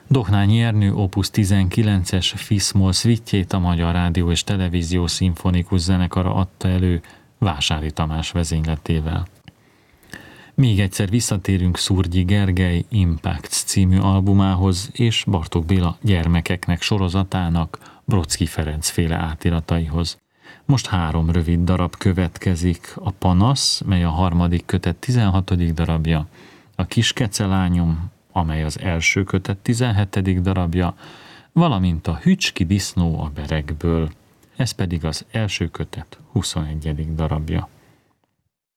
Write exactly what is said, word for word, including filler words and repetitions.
Dohnányi Ernő opus tizenkilences Fiszmol szvittjét a Magyar Rádió és Televízió Szimfonikus Zenekara adta elő Vásári Tamás vezényletével. Még egyszer visszatérünk Szurgyi Gergely Impacts című albumához és Bartók Béla Gyermekeknek sorozatának Brodsky Ferenc féle átirataihoz. Most három rövid darab következik: a Panasz, mely a harmadik kötet tizenhatodik darabja, a Kis kecelányom, amely az első kötet tizenhetedik darabja, valamint a Hücski disznó a berekből, ez pedig az első kötet huszonegyedik darabja.